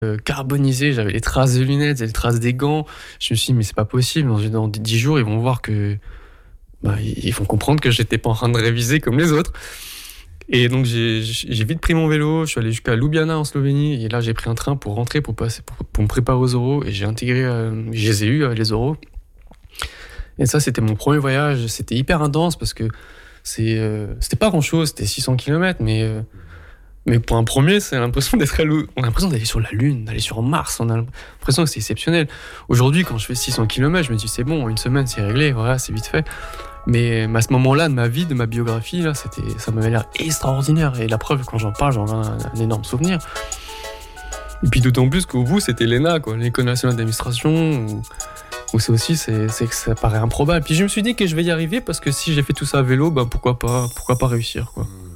carbonisé, j'avais les traces des lunettes et les traces des gants. Je me suis dit: «Mais c'est pas possible, dans 10 jours, ils vont voir que, ils vont comprendre que j'étais pas en train de réviser comme les autres». Et donc j'ai vite pris mon vélo, je suis allé jusqu'à Ljubljana en Slovénie et là j'ai pris un train pour rentrer, pour me préparer aux oraux et j'ai intégré, je les ai eus, les oraux. Et ça, c'était mon premier voyage, c'était hyper intense parce que c'était pas grand-chose, c'était 600 kilomètres, mais pour un premier, c'est l'impression on a l'impression d'aller sur la Lune, d'aller sur Mars, on a l'impression que c'est exceptionnel. Aujourd'hui, quand je fais 600 kilomètres, je me dis c'est bon, une semaine c'est réglé, voilà, c'est vite fait. Mais à ce moment-là de ma vie, de ma biographie, là, ça m'avait l'air extraordinaire. Et la preuve, quand j'en parle, j'en ai un énorme souvenir. Et puis d'autant plus qu'au bout, c'était l'ENA, quoi, l'École nationale d'administration, où c'est que ça paraît improbable. Puis je me suis dit que je vais y arriver parce que si j'ai fait tout ça à vélo, pourquoi pas réussir, quoi.